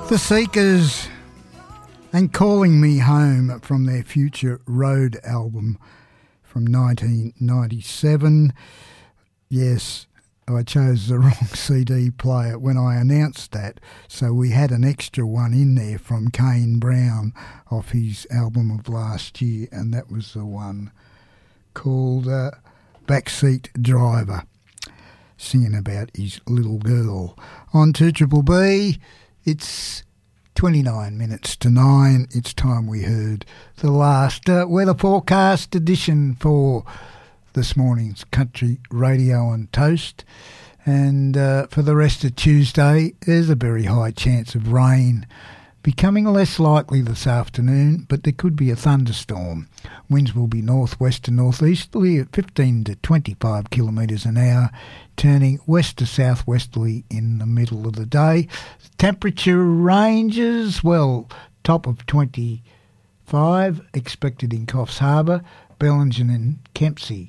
The Seekers and Calling Me Home from their Future Road album from 1997. Yes, I chose the wrong CD player when I announced that, so we had an extra one in there from Kane Brown off his album of last year, and that was the one called Backseat Driver, singing about his little girl. On 2BBB, it's 29 minutes to 9. It's time we heard the last weather forecast edition for this morning's Country Radio on Toast. And for the rest of Tuesday, there's a very high chance of rain, becoming less likely this afternoon, but there could be a thunderstorm. Winds will be northwest to northeasterly at 15 to 25 kilometres an hour, turning west to southwesterly in the middle of the day. Temperature ranges, well, top of 25 expected in Coffs Harbour, Bellingen and Kempsey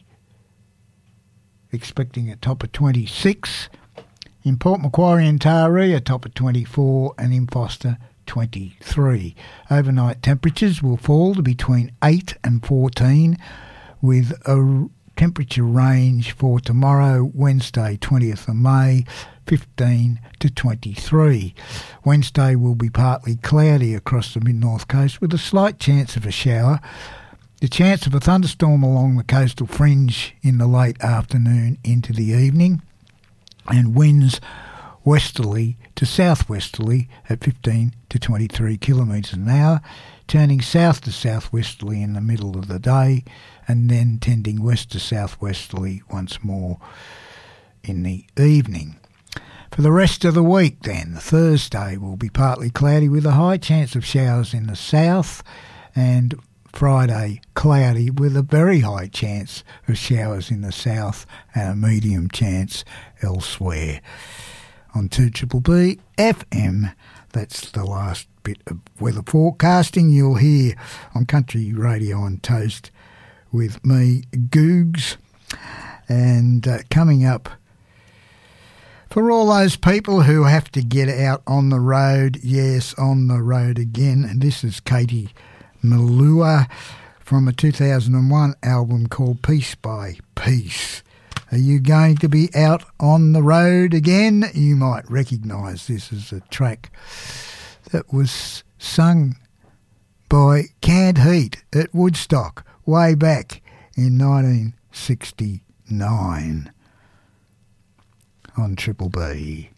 expecting a top of 26. In Port Macquarie and Taree, a top of 24, and in Foster, 23. Overnight temperatures will fall to between 8 and 14, with a temperature range for tomorrow, Wednesday, 20th of May, 15 to 23. Wednesday will be partly cloudy across the mid-north coast with a slight chance of a shower. The chance of a thunderstorm along the coastal fringe in the late afternoon into the evening, and winds westerly to southwesterly at 15 to 23 kilometres an hour, turning south to southwesterly in the middle of the day, and then tending west to southwesterly once more in the evening. For the rest of the week then, Thursday will be partly cloudy with a high chance of showers in the south, and Friday cloudy with a very high chance of showers in the south and a medium chance elsewhere. On 2BBB FM, that's the last bit of weather forecasting you'll hear on Country Radio on Toast with me, Googs. And coming up, for all those people who have to get out on the road, yes, on the road again, and this is Katie Melua from a 2001 album called Piece by Piece. Are you going to be out on the road again? You might recognise this as a track that was sung by Canned Heat at Woodstock way back in 1969 on 2BBB.